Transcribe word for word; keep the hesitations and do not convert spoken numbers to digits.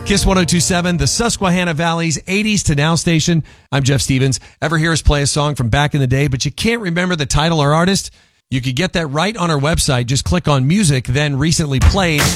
Kiss one oh two point seven, the Susquehanna Valley's eighties to now station. I'm Jeff Stevens. Ever hear us play a song from back in the day, but you can't remember the title or artist? You could get that right on our website. Just click on music, then recently played.